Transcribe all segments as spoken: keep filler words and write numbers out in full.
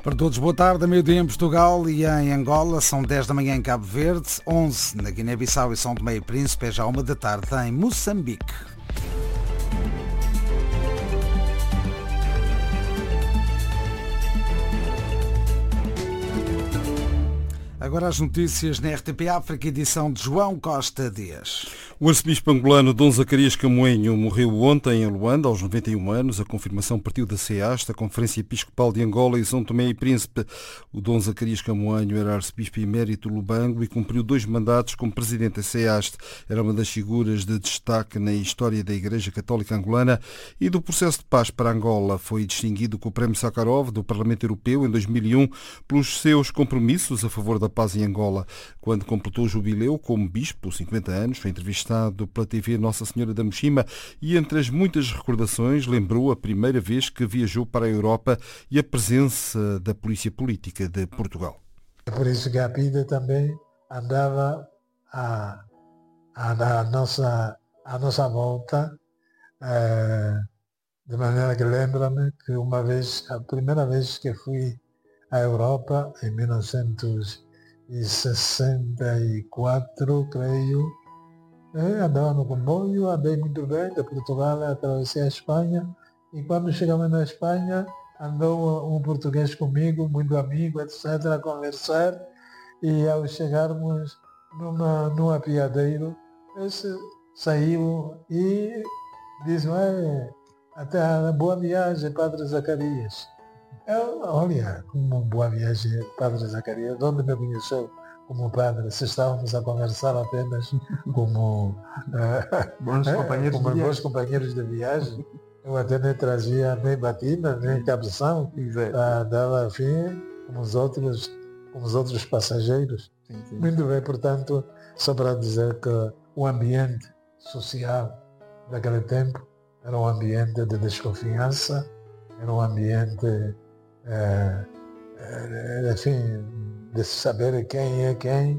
Para todos, boa tarde. A meio-dia em Portugal e em Angola. São dez da manhã em Cabo Verde, onze na Guiné-Bissau e São Tomé e Príncipe. É já uma da tarde em Moçambique. Agora as notícias na R T P África, edição de João Costa Dias. O arcebispo angolano Dom Zacarias Camoenho morreu ontem em Luanda, aos noventa e um anos. A confirmação partiu da CEAS, da Conferência Episcopal de Angola e São Tomé e Príncipe. O Dom Zacarias Camoenho era arcebispo emérito Lubango e cumpriu dois mandatos como presidente da CEAS. Era uma das figuras de destaque na história da Igreja Católica Angolana e do processo de paz para Angola. Foi distinguido com o Prémio Sakharov do Parlamento Europeu em dois mil e um pelos seus compromissos a favor da paz em Angola. Quando completou o jubileu como bispo, cinquenta anos, foi entrevistado pela T V Nossa Senhora da Mochima e, entre as muitas recordações, lembrou a primeira vez que viajou para a Europa e a presença da Polícia Política de Portugal. É por isso que a P I D E também andava à, à, à, nossa, à nossa volta, é, de maneira que lembra-me que uma vez, a primeira vez que fui à Europa, em mil novecentos e sessenta e quatro, creio, é, andava no comboio, andei muito bem, de Portugal atravessei a Espanha, e quando chegamos na Espanha, andou um português comigo, muito amigo, etcétera, a conversar, e ao chegarmos numa, num apiadeiro, esse saiu e disse, é, até a boa viagem, Padre Zacarias. Eu, olha, uma boa viagem, Padre Zacarias, onde me conheceu como padre, se estávamos a conversar apenas como, bons, é, companheiros como de bons companheiros de viagem. Eu até nem trazia nem batina, nem cabeção, ah, dava fim como os outros, como os outros passageiros. Sim, sim. Muito bem, portanto, só para dizer que o ambiente social daquele tempo era um ambiente de desconfiança, era um ambiente, é, é, enfim, de saber quem é quem.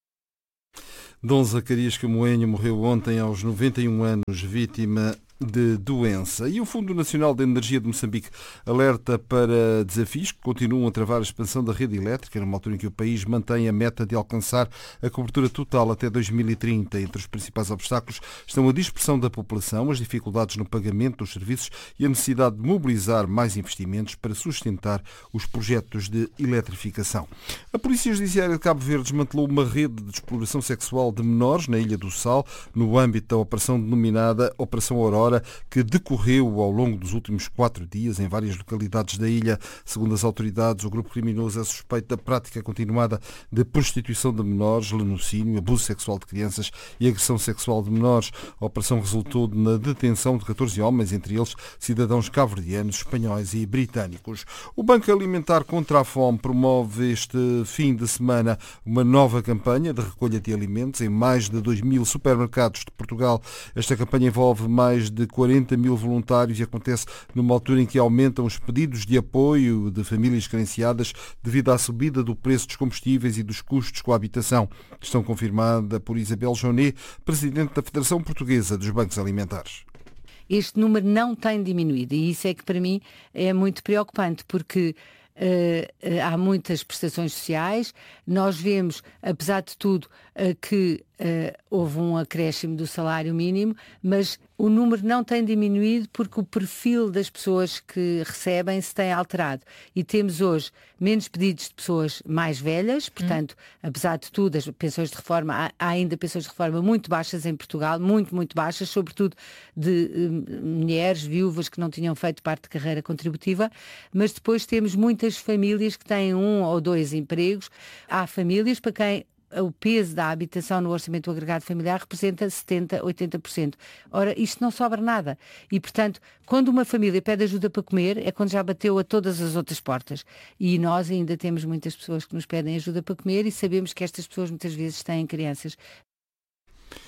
Dom Zacarias Camoenho morreu ontem aos noventa e um anos, vítima de doença. E o Fundo Nacional de Energia de Moçambique alerta para desafios que continuam a travar a expansão da rede elétrica, numa altura em que o país mantém a meta de alcançar a cobertura total até dois mil e trinta. Entre os principais obstáculos estão a dispersão da população, as dificuldades no pagamento dos serviços e a necessidade de mobilizar mais investimentos para sustentar os projetos de eletrificação. A Polícia Judiciária de Cabo Verde desmantelou uma rede de exploração sexual de menores na Ilha do Sal, no âmbito da operação denominada Operação Aurora, que decorreu ao longo dos últimos quatro dias em várias localidades da ilha. Segundo as autoridades, o grupo criminoso é suspeito da prática continuada de prostituição de menores, latrocínio, abuso sexual de crianças e agressão sexual de menores. A operação resultou na detenção de catorze homens, entre eles cidadãos cabo-verdianos, espanhóis e britânicos. O Banco Alimentar contra a Fome promove este fim de semana uma nova campanha de recolha de alimentos em mais de dois mil supermercados de Portugal. Esta campanha envolve mais de quarenta mil voluntários e acontece numa altura em que aumentam os pedidos de apoio de famílias carenciadas devido à subida do preço dos combustíveis e dos custos com a habitação. Questão confirmada por Isabel Jonet, presidente da Federação Portuguesa dos Bancos Alimentares. Este número não tem diminuído e isso é que para mim é muito preocupante, porque Uh, uh, há muitas prestações sociais. Nós vemos, apesar de tudo, uh, que uh, houve um acréscimo do salário mínimo, mas o número não tem diminuído porque o perfil das pessoas que recebem se tem alterado. E temos hoje menos pedidos de pessoas mais velhas, portanto, hum. apesar de tudo, as pensões de reforma, há, há ainda pensões de reforma muito baixas em Portugal, muito, muito baixas, sobretudo de uh, mulheres, viúvas que não tinham feito parte de carreira contributiva, mas depois temos muitas famílias que têm um ou dois empregos. Há famílias para quem o peso da habitação no orçamento agregado familiar representa setenta por cento, oitenta por cento. Ora, isto não sobra nada. E, portanto, quando uma família pede ajuda para comer, é quando já bateu a todas as outras portas. E nós ainda temos muitas pessoas que nos pedem ajuda para comer e sabemos que estas pessoas muitas vezes têm crianças.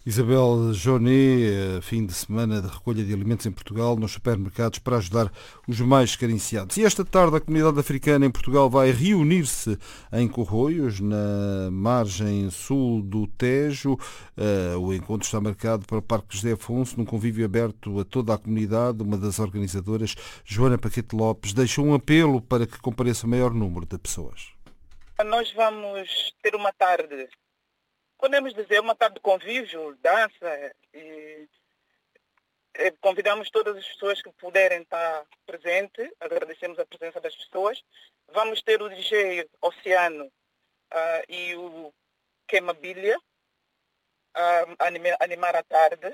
Isabel Jonet, fim de semana de recolha de alimentos em Portugal nos supermercados para ajudar os mais carenciados. E esta tarde a comunidade africana em Portugal vai reunir-se em Corroios, na margem sul do Tejo. O encontro está marcado para o Parque José Afonso, num convívio aberto a toda a comunidade. Uma das organizadoras, Joana Paquete Lopes, deixou um apelo para que compareça o maior número de pessoas. Nós vamos ter uma tarde, podemos dizer, uma tarde de convívio, dança, e convidamos todas as pessoas que puderem estar presentes, agradecemos a presença das pessoas. Vamos ter o D J Oceano uh, e o Queimabilha uh, animar, animar a tarde,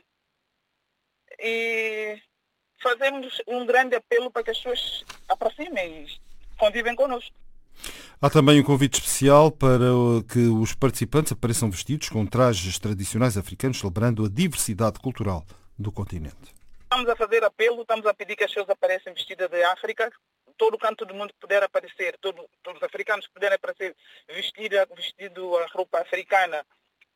e fazemos um grande apelo para que as pessoas aproximem e convivem connosco. Há também um convite especial para que os participantes apareçam vestidos com trajes tradicionais africanos, celebrando a diversidade cultural do continente. Estamos a fazer apelo, estamos a pedir que as pessoas apareçam vestidas de África, todo o canto do mundo que puder aparecer, todo, todos os africanos que puderem aparecer vestido, vestido a roupa africana.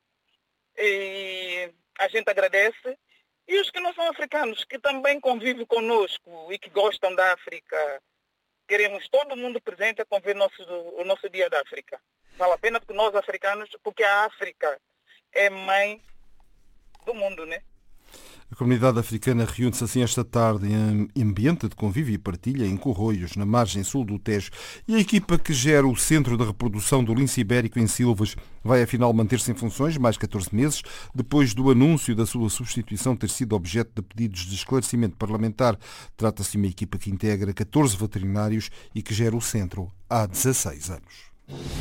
E a gente agradece. E os que não são africanos, que também convivem conosco e que gostam da África, queremos todo mundo presente a conviver o nosso, o nosso Dia da África. Vale a pena porque nós africanos, porque a África é mãe do mundo, né? A comunidade africana reúne-se assim esta tarde em ambiente de convívio e partilha em Corroios, na margem sul do Tejo. E a equipa que gera o Centro de Reprodução do Lince Ibérico em Silves vai afinal manter-se em funções mais catorze meses, depois do anúncio da sua substituição ter sido objeto de pedidos de esclarecimento parlamentar. Trata-se de uma equipa que integra catorze veterinários e que gera o centro há dezasseis anos.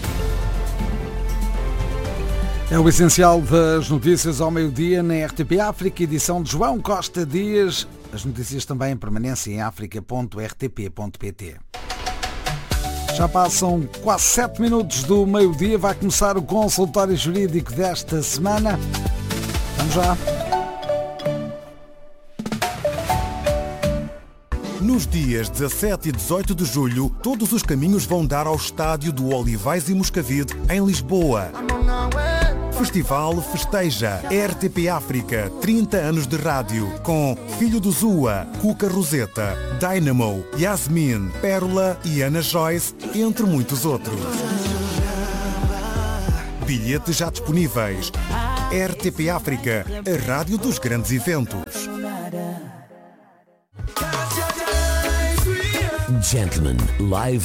É o essencial das notícias ao meio-dia na R T P África, edição de João Costa Dias. As notícias também em permanência em africa ponto r t p ponto p t. Já passam quase sete minutos do meio-dia, vai começar o consultório jurídico desta semana. Vamos já. Nos dias dezassete e dezoito de julho, todos os caminhos vão dar ao estádio do Olivais e Moscavide, em Lisboa. Festival festeja R T P África, trinta anos de rádio, com Filho do Zua, Cuca Roseta, Dynamo, Yasmin, Pérola e Ana Joyce, entre muitos outros. Bilhetes já disponíveis. R T P África, a rádio dos grandes eventos. Gentlemen, live